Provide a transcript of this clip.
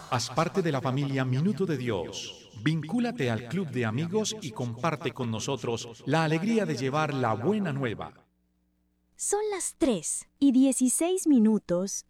Haz parte de la familia Minuto de Dios. Vincúlate al club de amigos y comparte con nosotros la alegría de llevar la buena nueva. Son las 3:16